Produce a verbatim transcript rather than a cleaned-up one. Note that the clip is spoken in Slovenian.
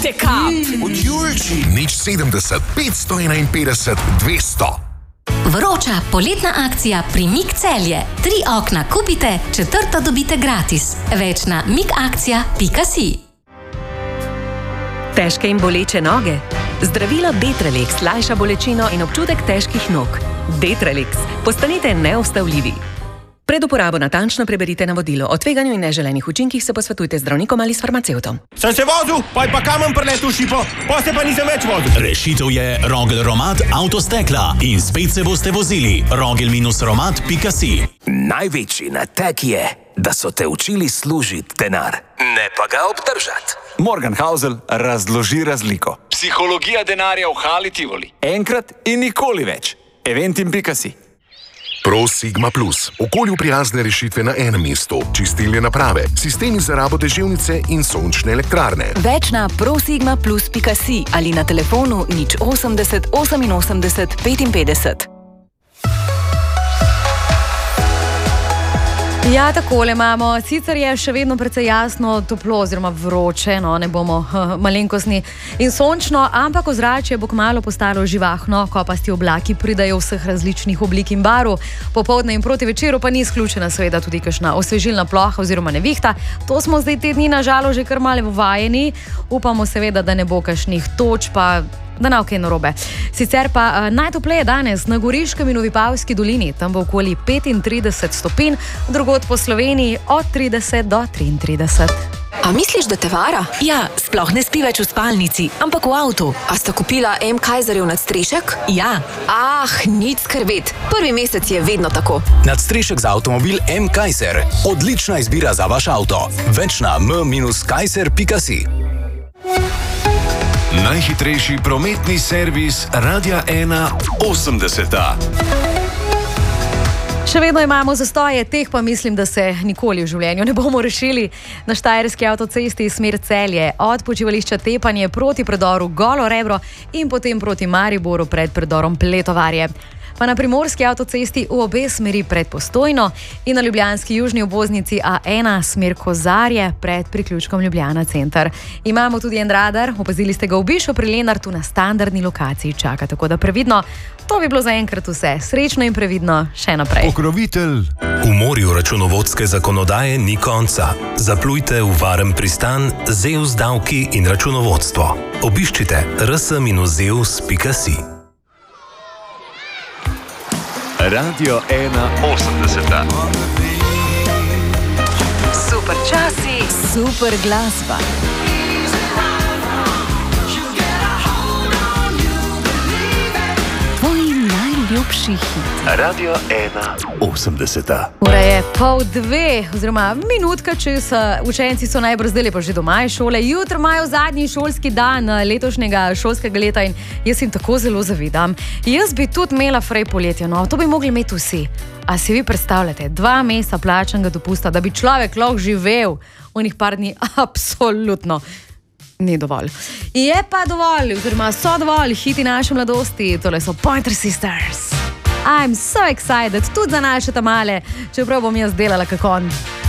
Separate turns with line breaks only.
Teka!
Od Julči! Nič sedemdeset, petsto enainpetdeset, dvesto.
Vroča poletna akcija pri Mik Celje. Tri okna kupite, četrto dobite gratis. Več na mikakcija pika si.
Težke in boleče noge? Zdravilo Detralex lajša bolečino in občutek težkih nog. Detralex. Postanite neustavljivi. Pred uporabo natančno preberite navodilo. O tveganju in neželenih učinkih se posvetujte z zdravnikom ali s farmacevtom.
Sem se vozil, pa je pa kamen preletel šipo, pa se pa nisem več vozil.
Rešitev je Rogel Romat Avtostekla in spet se boste vozili. rogel romat pika si.
Največji nateg je, da so te učili služiti denar, ne pa ga obdržati.
Morgan Housel razloži razliko.
Psihologija denarja v Hali Tivoli.
Enkrat in nikoli več. Eventim pika si.
Pro Sigma Plus. Okolju prijazne rešitve na enem mestu. Čistilne naprave, sistemi za rabo deževnice in sončne elektrarne.
Več na prosigma plus pika si ali na telefonu nič osemdeset oseminosemdeset petinpetdeset.
Ja, takole imamo. Sicer je še vedno precej jasno, toplo oziroma vroče, no, ne bomo uh, malenkostni in sončno, ampak ozračje bo kmalu postalo živahno, kopasti oblaki pridajo vseh različnih oblik in barv. Popoldne in proti večeru pa ni izključena seveda tudi kakšna osvežilna ploha oziroma nevihta. To smo zdaj te dni nažalost že kar malo vajeni. Upamo seveda, da ne bo kakšnih toč, pa da ne bo kaj narobe. Sicer pa uh, najtopleje danes na Goriškem in v Vipavski dolini, tam bo okoli petintrideset stopinj, drugod po Sloveniji od trideset do triintrideset.
A misliš, da te vara?
Ja, sploh ne spi več v spalnici, ampak v avtu.
A sta kupila M. Kaiserjev nadstrešek?
Ja.
Ah, nič skrbeti. Prvi mesec je vedno tako.
Nadstrešek za avtomobil M. Kaiser. Odlična izbira za vaš avto. Več na m kaiser pika si.
Najhitrejši prometni servis Radia ena osemdeseta.
Še vedno imamo zastoje, teh pa mislim, da se nikoli v življenju ne bomo rešili. Na Štajerski avtocesti smer Celje, od počivališča Tepanje proti predoru Golo Rebro in potem proti Mariboru pred predorom Pletovarje. Pa na Primorski avtocesti v obe smeri pred Postojno in na ljubljanski južni obvoznici A ena smer Kozarje pred priključkom Ljubljana center. Imamo tudi en radar, opazili ste ga v Bišu pri Lenartu na standardni lokaciji čaka, tako da previdno. To bi bilo za enkrat vse. Srečno in previdno še naprej.
Pokrovitelj.
V morju računovodske zakonodaje ni konca. Zaplujte v varen pristan Zeus davki in računovodstvo. Obiščite r s zeus pika si.
Radio ena osemdeseta.
Super časi, super glasba. Najljubši hit.
Radio ena osemdeseta.
Ura je pol dve, oziroma minutka čez. Učenci so najbrž zdaj pa že doma iz šole. Jutro imajo zadnji šolski dan letošnjega šolskega leta in jaz jim tako zelo zavidam. Jaz bi tudi imela frej poletje, no, to bi mogli imeti vsi. A si vi predstavljate, dva meseca plačanega dopusta, da bi človek lahko živel onih par dni, absolutno ni dovolj. Je pa dovolj, oziroma so dovolj hiti naše mladosti, tole so Pointer Sisters. I'm so excited, tudi za naše tamale, čeprav bom jaz delala kako on.